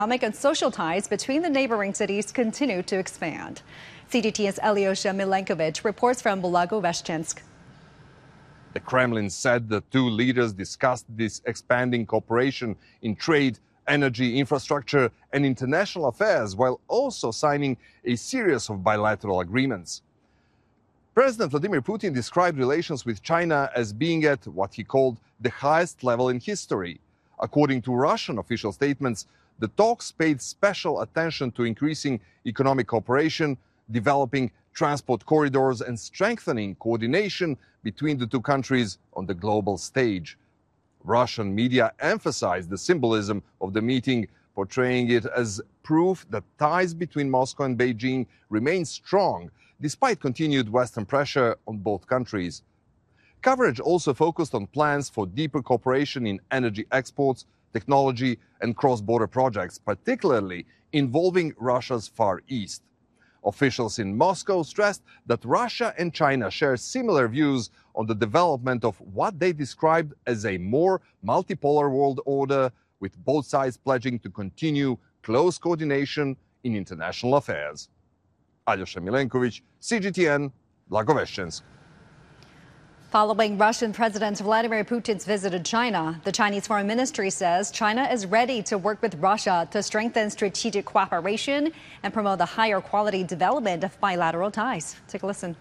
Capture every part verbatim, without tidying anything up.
Economic and social ties between the neighboring cities continue to expand. C G T N's Alyosha Milenkovic reports from Blagoveshchensk. The Kremlin said the two leaders discussed this expanding cooperation in trade, energy, infrastructure, and international affairs, while also signing a series of bilateral agreements. President Vladimir Putin described relations with China as being at what he called the highest level in history. According to Russian official statements, the talks paid special attention to increasing economic cooperation, developing transport corridors, and strengthening coordination between the two countries on the global stage. Russian media emphasized the symbolism of the meeting, portraying it as proof that ties between Moscow and Beijing remain strong, despite continued Western pressure on both countries. Coverage also focused on plans for deeper cooperation in energy exports, technology, and cross-border projects, particularly involving Russia's Far East. Officials in Moscow stressed that Russia and China share similar views on the development of what they described as a more multipolar world order, with both sides pledging to continue close coordination in international affairs. Alyosha Milenkovic, C G T N, Blagoveshchensk. Following Russian President Vladimir Putin's visit to China, the Chinese Foreign Ministry says China is ready to work with Russia to strengthen strategic cooperation and promote the higher quality development of bilateral ties. Take a listen.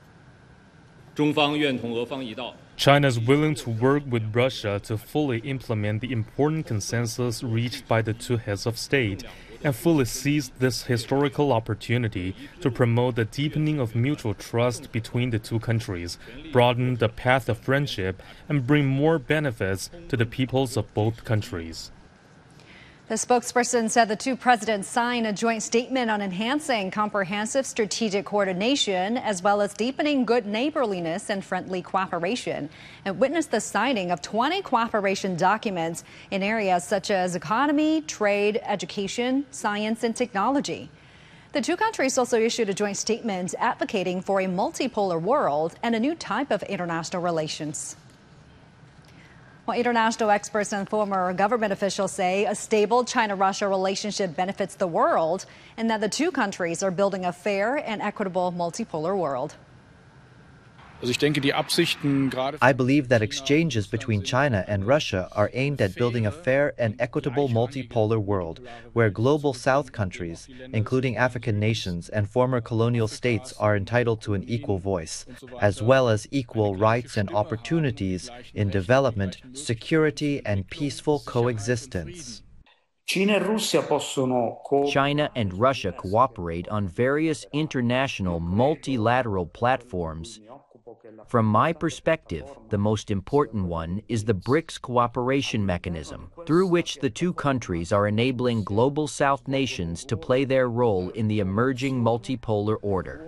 China is willing to work with Russia to fully implement the important consensus reached by the two heads of state and fully seize this historical opportunity to promote the deepening of mutual trust between the two countries, broaden the path of friendship, and bring more benefits to the peoples of both countries. The spokesperson said the two presidents signed a joint statement on enhancing comprehensive strategic coordination as well as deepening good neighborliness and friendly cooperation, and witnessed the signing of twenty cooperation documents in areas such as economy, trade, education, science, and technology. The two countries also issued a joint statement advocating for a multipolar world and a new type of international relations. Well, international experts and former government officials say a stable China-Russia relationship benefits the world and that the two countries are building a fair and equitable multipolar world. I believe that exchanges between China and Russia are aimed at building a fair and equitable multipolar world where global South countries, including African nations and former colonial states, are entitled to an equal voice, as well as equal rights and opportunities in development, security, and peaceful coexistence. China and Russia cooperate on various international multilateral platforms. From my perspective, the most important one is the BRICS cooperation mechanism, through which the two countries are enabling global South nations to play their role in the emerging multipolar order.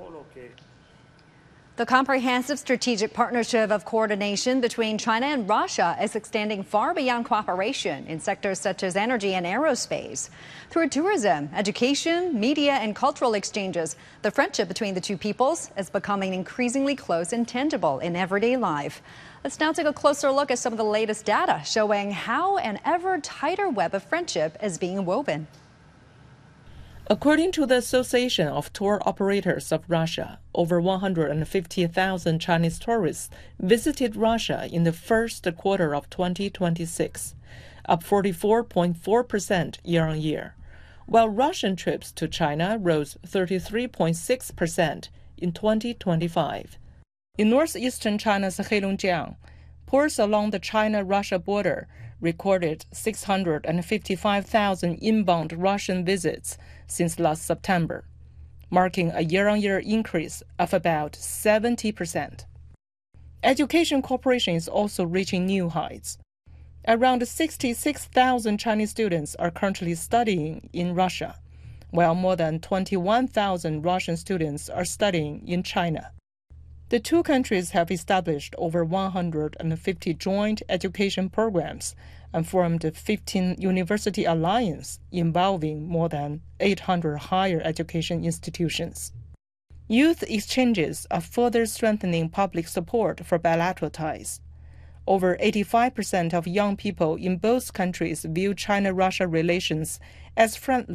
The comprehensive strategic partnership of coordination between China and Russia is extending far beyond cooperation in sectors such as energy and aerospace. Through tourism, education, media, and cultural exchanges, the friendship between the two peoples is becoming increasingly close and tangible in everyday life. Let's now take a closer look at some of the latest data showing how an ever tighter web of friendship is being woven. According to the Association of Tour Operators of Russia, over one hundred fifty thousand Chinese tourists visited Russia in the first quarter of twenty twenty-six, up forty-four point four percent year-on-year, while Russian trips to China rose thirty-three point six percent in twenty twenty-five. In northeastern China's Heilongjiang, ports along the China-Russia border recorded six hundred fifty-five thousand inbound Russian visits since last September, marking a year-on-year increase of about seventy percent. Education cooperation is also reaching new heights. Around sixty-six thousand Chinese students are currently studying in Russia, while more than twenty-one thousand Russian students are studying in China. The two countries have established over one hundred fifty joint education programs and formed a fifteen university alliance involving more than eight hundred higher education institutions. Youth exchanges are further strengthening public support for bilateral ties. Over eighty-five percent of young people in both countries view China-Russia relations as friendly.